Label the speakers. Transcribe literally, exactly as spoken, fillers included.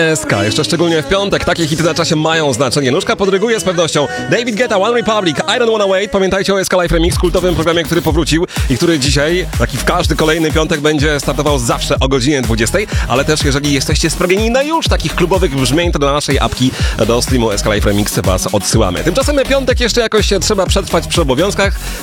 Speaker 1: Ska, jeszcze szczególnie w piątek, takie hity na czasie mają znaczenie. Nóżka podryguje z pewnością. David Guetta, One Republic, I Don't Wanna Wait. Pamiętajcie o S K Live Remix, kultowym programie, który powrócił i który dzisiaj, taki w każdy kolejny piątek, będzie startował zawsze o godzinie dwudziestej, ale też jeżeli jesteście spragnieni na już takich klubowych brzmień, to do naszej apki, do streamu S K Live Remix was odsyłamy. Tymczasem piątek jeszcze jakoś trzeba przetrwać przy obowiązkach.